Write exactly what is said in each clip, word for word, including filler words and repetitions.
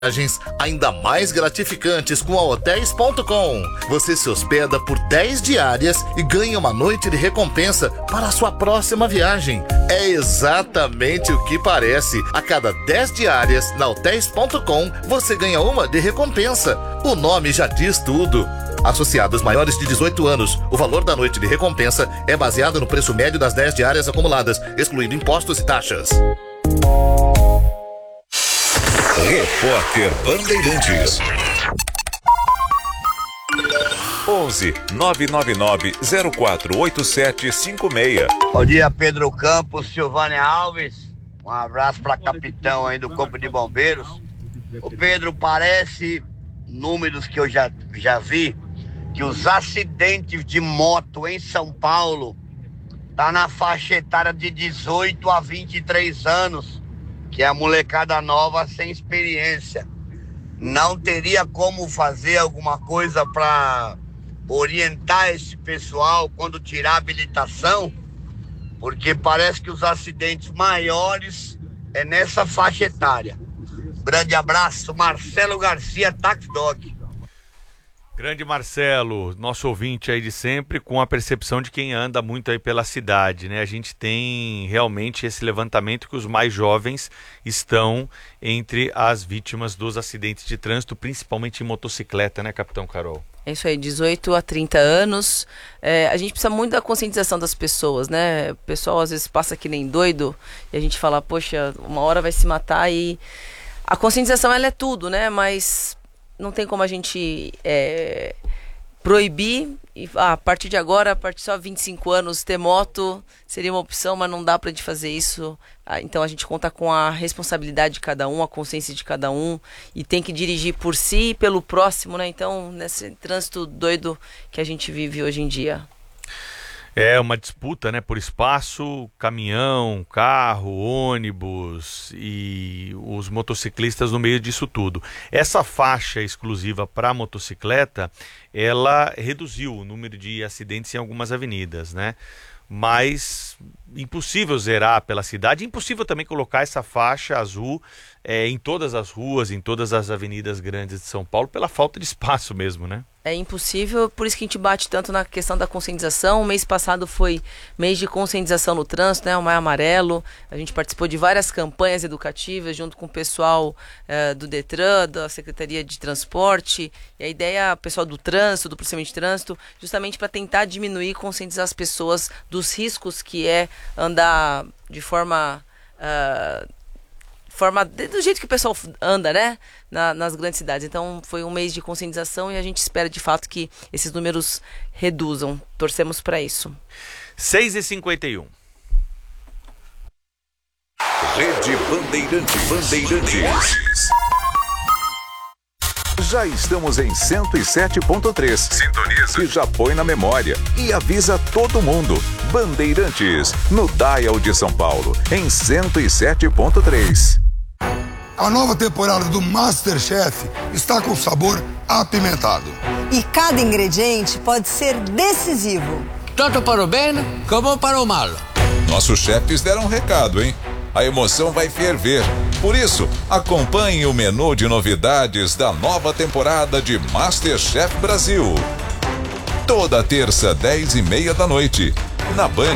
Viagens ainda mais gratificantes com a hotéis ponto com. Você se hospeda por dez diárias e ganha uma noite de recompensa para a sua próxima viagem. É exatamente o que parece. A cada dez diárias na hotéis ponto com, você ganha uma de recompensa. O nome já diz tudo. Associados maiores de dezoito anos, o valor da noite de recompensa é baseado no preço médio das dez diárias acumuladas, excluindo impostos e taxas. Repórter Bandeirantes. onze nove nove nove zero quatro oito sete cinco seis. Bom dia, Pedro Campos, Silvânia Alves. Um abraço para capitão aí do Corpo de Bombeiros. O Pedro, parece números que eu já, já vi, que os acidentes de moto em São Paulo tá na faixa etária de dezoito a vinte e três anos, que é a molecada nova sem experiência. Não teria como fazer alguma coisa para orientar esse pessoal quando tirar a habilitação? Porque parece que os acidentes maiores é nessa faixa etária. Grande abraço, Marcelo Garcia, Tax Dog. Grande Marcelo, nosso ouvinte aí de sempre, com a percepção de quem anda muito aí pela cidade, né? A gente tem realmente esse levantamento que os mais jovens estão entre as vítimas dos acidentes de trânsito, principalmente em motocicleta, né, Capitão Carol? É isso aí, dezoito a trinta anos. É, a gente precisa muito da conscientização das pessoas, né? O pessoal às vezes passa que nem doido e a gente fala, poxa, uma hora vai se matar e... A conscientização, ela é tudo, né? Mas... não tem como a gente é, proibir, e, ah, a partir de agora, a partir só vinte e cinco anos, ter moto seria uma opção, mas não dá pra gente fazer isso. Ah, então a gente conta com a responsabilidade de cada um, a consciência de cada um, e tem que dirigir por si e pelo próximo, né? Então, nesse trânsito doido que a gente vive hoje em dia. É uma disputa, né, por espaço, caminhão, carro, ônibus e os motociclistas no meio disso tudo. Essa faixa exclusiva para motocicleta, ela reduziu o número de acidentes em algumas avenidas, né? Mas impossível zerar pela cidade, impossível também colocar essa faixa azul é, em todas as ruas, em todas as avenidas grandes de São Paulo, pela falta de espaço mesmo, né? É impossível, por isso que a gente bate tanto na questão da conscientização. O mês passado foi mês de conscientização no trânsito, né? O Maio Amarelo. A gente participou de várias campanhas educativas junto com o pessoal eh, do Detran, da Secretaria de Transporte. E a ideia, o pessoal do trânsito, do procedimento de trânsito, justamente para tentar diminuir e conscientizar as pessoas dos riscos que é andar de forma... Uh, forma do jeito que o pessoal anda, né, Na, nas grandes cidades. Então foi um mês de conscientização e a gente espera de fato que esses números reduzam. Torcemos para isso. seis e cinquenta e um. Rede Bandeirantes. Bandeirantes. Já estamos em cento e sete ponto três. Sintoniza. E já põe na memória. E avisa todo mundo. Bandeirantes, no Dial de São Paulo, em cento e sete ponto três. A nova temporada do MasterChef está com sabor apimentado. E cada ingrediente pode ser decisivo. Tanto para o bem como para o mal. Nossos chefes deram um recado, hein? A emoção vai ferver. Por isso, acompanhe o menu de novidades da nova temporada de MasterChef Brasil. Toda terça, dez e meia da noite, na Band.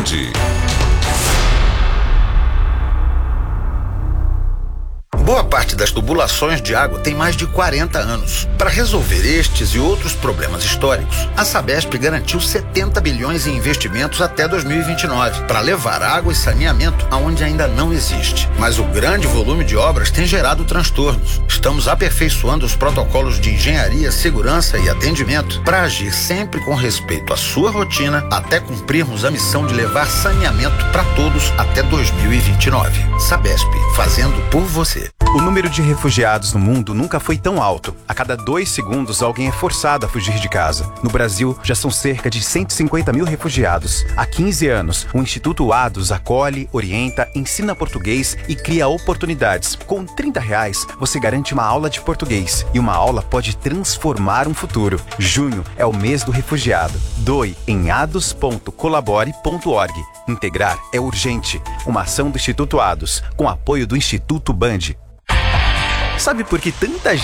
Boa parte das tubulações de água tem mais de quarenta anos. Para resolver estes e outros problemas históricos, a Sabesp garantiu setenta bilhões em investimentos até dois mil e vinte e nove, para levar água e saneamento aonde ainda não existe. Mas o grande volume de obras tem gerado transtornos. Estamos aperfeiçoando os protocolos de engenharia, segurança e atendimento para agir sempre com respeito à sua rotina, até cumprirmos a missão de levar saneamento para todos até dois mil e vinte e nove. Sabesp, fazendo por você. O número de refugiados no mundo nunca foi tão alto. A cada dois segundos, alguém é forçado a fugir de casa. No Brasil, já são cerca de cento e cinquenta mil refugiados. Há quinze anos, o Instituto Ados acolhe, orienta, ensina português e cria oportunidades. Com trinta reais, você garante uma aula de português. E uma aula pode transformar um futuro. Junho é o mês do refugiado. Doe em ados ponto colabore ponto org. Integrar é urgente. Uma ação do Instituto Ados, com apoio do Instituto Band. Sabe por que tanta